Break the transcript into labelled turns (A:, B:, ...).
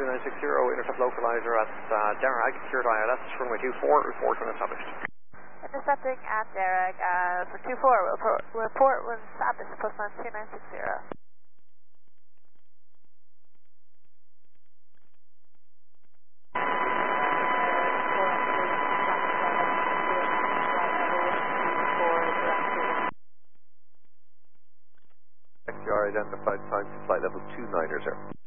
A: 2960, intercept localizer at Derag, secured ILS, runway 24, report when established.
B: Intercepting at Derag for 24, report when established, plus 2960.
A: XCR identified time to flight level 29er, sir.